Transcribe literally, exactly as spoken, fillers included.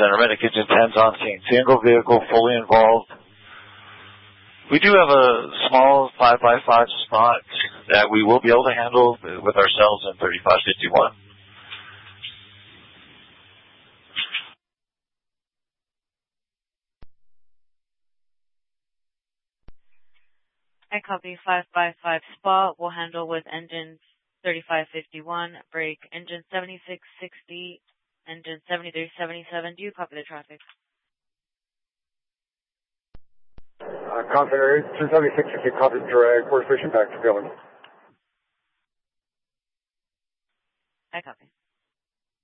Center Medic Engine ten's on scene. Single vehicle, fully involved. We do have a small five by five spot that we will be able to handle with ourselves in thirty-five fifty-one. I copy five by five spot. We'll handle with engine thirty-five fifty-one, break engine seventy-six sixty, engine seventy-three seventy-seven. Do you copy the traffic? Uh, Confident, engine seventy-six sixty, copy direct. We're switching back to building.